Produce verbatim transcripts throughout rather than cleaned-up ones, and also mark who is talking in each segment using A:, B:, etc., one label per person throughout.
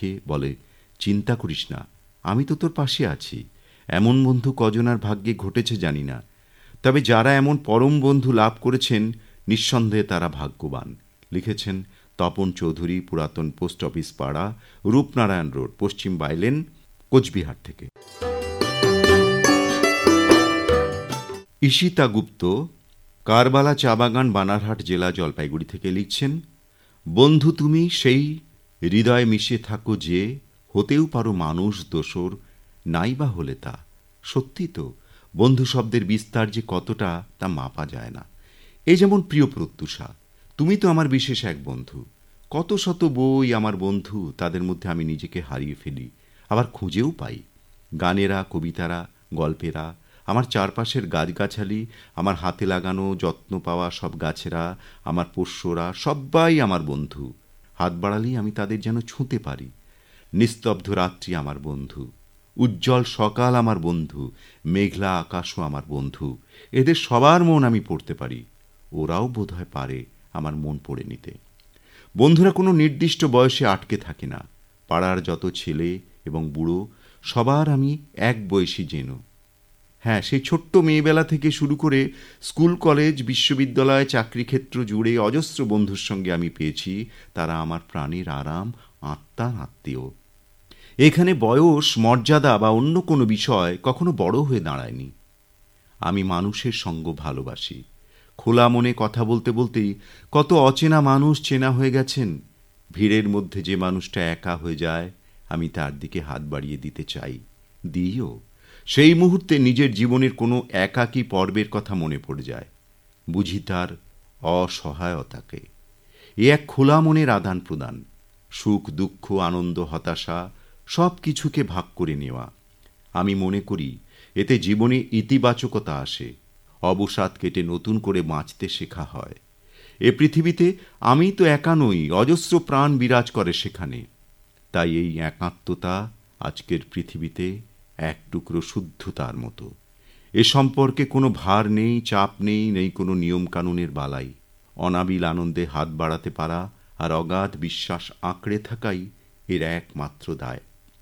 A: লিখে বলে, চিন্তা করিস না, আমি তো তোর পাশে আছি। এমন বন্ধু কজনার ভাগ্যে ঘটেছে জানি না, তবে যারা এমন পরম বন্ধু লাভ করেছেন নিঃসন্দেহে তারা ভাগ্যবান। লিখেছেন তপন চৌধুরী, পুরাতন পোস্ট অফিস পাড়া, রূপনারায়ণ রোড, পশ্চিম বাইলেন, কোচবিহার থেকে। ঈশিতা গুপ্ত, কারবালা চা বাগান, বানারহাট জেলা, জলপাইগুড়ি থেকে লিখছেন, বন্ধু তুমি সেই হৃদয়ে মিশে থাকো যে, হতেও পারো মানুষ দোসর, নাই বা হলে তা। সত্যি তো, বন্ধু শব্দের বিস্তার যে কতটা তা মাপা যায় না। এই যেমন প্রিয় প্রত্যুষা, তুমি তো আমার বিশেষ এক বন্ধু। কত শত বই আমার বন্ধু, তাদের মধ্যে আমি নিজেকে হারিয়ে ফেলি, আবার খুঁজেও পাই। গানেরা, কবিতারা, গল্পেরা, আমার চারপাশের গাছগাছালি, আমার হাতে লাগানো যত্ন পাওয়া সব গাছেরা, আমার পোষ্যরা, সবাই আমার বন্ধু। হাত বাড়ালেই আমি তাদের যেন ছুঁতে পারি। নিস্তব্ধ রাত্রি আমার বন্ধু, উজ্জ্বল সকাল আমার বন্ধু, মেঘলা আকাশও আমার বন্ধু। এদের সবার মন আমি পড়তে পারি, ওরাও বোধহয় পারে আমার মন পড়ে নিতে। বন্ধুরা কোনো নির্দিষ্ট বয়সে আটকে থাকে না। পাড়ার যত ছেলে এবং বুড়ো সবার আমি এক বয়সী যেন। হ্যাঁ, সেই ছোট্ট মেয়েবেলা থেকে শুরু করে স্কুল, কলেজ, বিশ্ববিদ্যালয়, চাকরিক্ষেত্র জুড়ে অজস্র বন্ধুর সঙ্গে আমি পেয়েছি, তারা আমার প্রাণের আরাম, আত্মার আত্মীয়। এখানে বয়স, মর্যাদা বা অন্য কোনো বিষয় কখনো বড় হয়ে দাঁড়ায়নি। আমি মানুষের সঙ্গ ভালোবাসি। খোলা মনে কথা বলতে বলতেই কত অচেনা মানুষ চেনা হয়ে গেছেন। ভিড়ের মধ্যে যে মানুষটা একা হয়ে যায়, আমি তার দিকে হাত বাড়িয়ে দিতে চাই, দিও। সেই মুহূর্তে নিজের জীবনের কোনো একাকী পর্বের কথা মনে পড়ে যায়, বুঝি তার অসহায়তাকে। এ এক খোলা মনের আদান প্রদান, সুখ দুঃখ, আনন্দ হতাশা সব কিছুকে ভাগ করে নেওয়া। আমি মনে করি এতে জীবনে ইতিবাচকতা আসে, অবসাদ কেটে নতুন করে বাঁচতে শেখা হয়। এ পৃথিবীতে আমি তো একা নই, অজস্র প্রাণ বিরাজ করে সেখানে। তাই এই একাত্মতা আজকের পৃথিবীতে এক টুকরো শুদ্ধতার মতো। এ সম্পর্কে কোনো ভার নেই, চাপ নেই, নেই কোনো নিয়ম কানুনের বালাই। অনাবিল আনন্দে হাত বাড়াতে পারা আর অগাধ বিশ্বাস আঁকড়ে থাকাই এর একমাত্র দায়।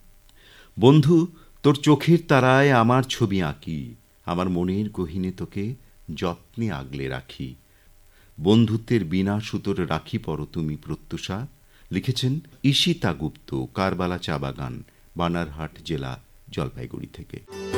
A: বন্ধু, তোর চোখের তারায় আমার ছবি আঁকি, আমার মনের গহীনে তোকে যত্নে আগলে রাখি। বন্ধুত্বের বিনা সুতোর রাখি পরো তুমি প্রত্যুষা। লিখেছেন ঈশিতা গুপ্ত, কারবালা চা বাগান, বানারহাট জেলা, জলপাইগুড়ি থেকে।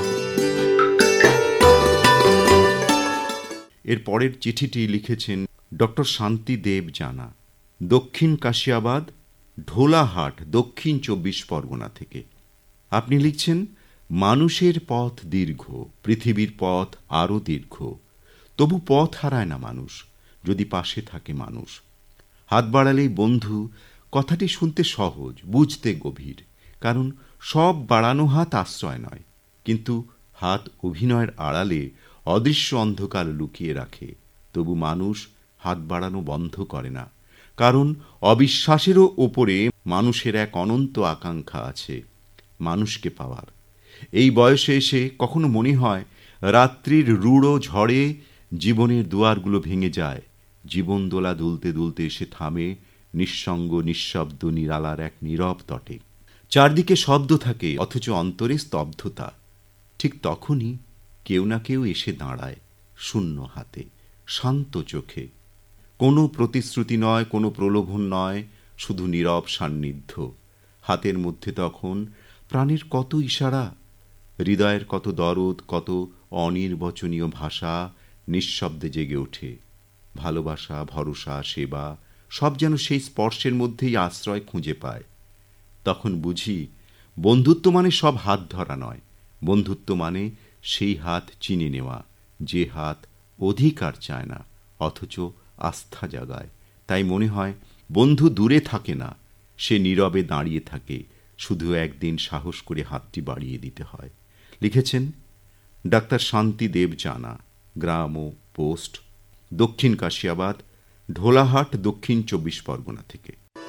A: এর পরের চিঠিটি লিখেছেন ডক্টর শান্তি দেব জানা, দক্ষিণ কাশিয়াবাদ, ঢোলাহাট, দক্ষিণ চব্বিশ পরগনা থেকে। আপনি লিখছেন, মানুষের পথ দীর্ঘ, পৃথিবীর পথ আরও দীর্ঘ, তবু পথ হারায় না মানুষ যদি পাশে থাকে মানুষ। হাত বাড়ালেই বন্ধু কথাটি শুনতে সহজ, বুঝতে গভীর, কারণ সব বাড়ানো হাত আশ্রয় নয়, কিন্তু হাত অভিনয়ের আড়ালে অদৃশ্য অন্ধকার লুকিয়ে রাখে। তবু মানুষ হাত বাড়ানো বন্ধ করে না, কারণ অবিশ্বাসেরও ওপরে মানুষের এক অনন্ত আকাঙ্ক্ষা আছে, মানুষকে পাওয়ার। এই বয়সে এসে কখনো মনে হয় রাত্রির রূঢ় ঝড়ে জীবনের দুয়ারগুলো ভেঙে যায়, জীবন দোলা দুলতে দুলতে এসে থামে নিঃসঙ্গ, নিঃশব্দ, নিরালার এক নীরব তটে। চারদিকে শব্দ থাকে, অথচ অন্তরে স্তব্ধতা। ঠিক তখনই কেউ না কেউ এসে দাঁড়ায়, শূন্য হাতে, শান্ত চোখে। কোনো প্রতিশ্রুতি নয়, কোনো প্রলোভন নয়, শুধু নীরব সান্নিধ্য। হাতের মধ্যে তখন প্রাণের কত ইশারা, হৃদয়ের কত দরদ, কত অনির্বচনীয় ভাষা নিঃশব্দে জেগে ওঠে। ভালোবাসা, ভরসা, সেবা সব যেন সেই স্পর্শের মধ্যেই আশ্রয় খুঁজে পায়। তখন বুঝি বন্ধুত্ব মানে সব হাত ধরা নয়, বন্ধুত্ব মানে সেই হাত চিনে নেওয়া, যে হাত অধিকার চায় না অথচ আস্থা জাগায়। তাই মনে হয় বন্ধু দূরে থাকে না, সে নীরবে দাঁড়িয়ে থাকে, শুধু একদিন সাহস করে হাতটি বাড়িয়ে দিতে হয়। লিখেছেন ডাক্তার শান্তি দেব জানা, গ্রাম ও পোস্ট দক্ষিণ কাশিয়াবাদ, ঢোলাহাট, দক্ষিণ চব্বিশ পরগনা থেকে।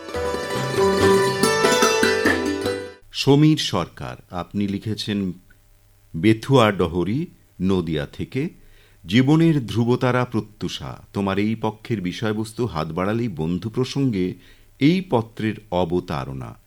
A: সমীর সরকার, আপনি লিখেছেন বেথুয়া ডহরি, নদিয়া থেকে। জীবনের ধ্রুবতারা প্রত্যুষা, তোমার এই পক্ষের বিষয়বস্তু হাত বাড়ালেই বন্ধু প্রসঙ্গে এই পত্রের অবতারণা।